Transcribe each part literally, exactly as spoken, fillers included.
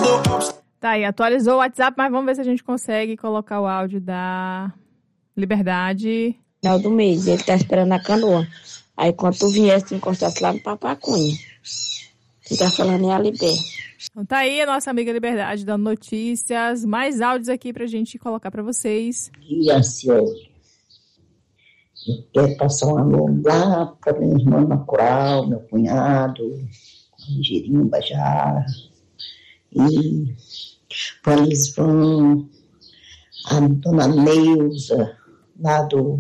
Tá aí, atualizou o WhatsApp, mas vamos ver se a gente consegue colocar o áudio da Liberdade. Final do mês, ele tá esperando a canoa. Aí quando tu viesse, tu encostasse lá no Papacunha. Tu tá falando é a Libé. Então tá aí a nossa amiga Liberdade dando notícias, mais áudios aqui pra gente colocar pra vocês. E ansioso. Eu quero passar um alô lá para minha irmã Macural, meu cunhado, Angirinho Bajara, e para Lisvão, a dona Neuza, lá do,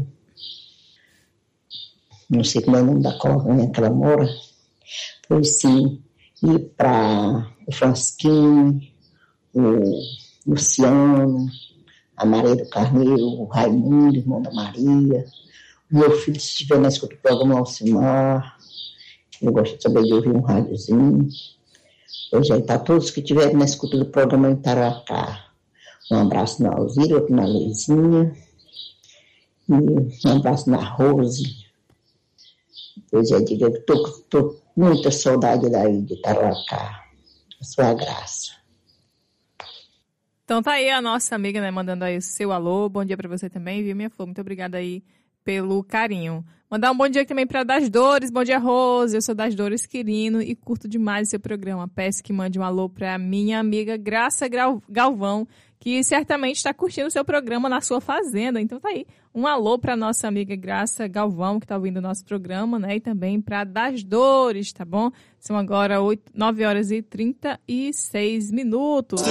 não sei como é o nome da colônia que ela mora, pois sim, e para o Fransquinho, o Luciano, a Maria do Carneiro, o Raimundo, irmão da Maria, o meu filho, se estiver na escuta do programa Alcimar, eu gosto de saber de ouvir um rádiozinho. Pois é, para todos que estiverem na escuta do programa Itaracá, um abraço na Alzira, outro na Leizinha, e um abraço na Rose. Pois é, diga que estou com muita saudade daí de Itaracá, a sua graça. Então tá aí a nossa amiga, né, mandando aí o seu alô. Bom dia pra você também, viu, minha flor? Muito obrigada aí pelo carinho. Mandar um bom dia também para Das Dores. Bom dia, Rose. Eu sou Das Dores Quirino e curto demais o seu programa. Peço que mande um alô para minha amiga Graça Galvão, que certamente está curtindo o seu programa na sua fazenda. Então tá aí. Um alô para nossa amiga Graça Galvão, que está ouvindo o nosso programa, né? E também para Das Dores, tá bom? São agora oito, nove horas e trinta e seis minutos.